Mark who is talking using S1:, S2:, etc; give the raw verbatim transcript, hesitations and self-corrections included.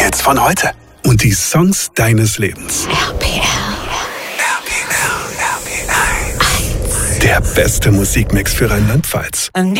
S1: Hits von heute und die Songs deines Lebens.
S2: R P R.
S1: Der beste Musikmix für Rheinland-Pfalz.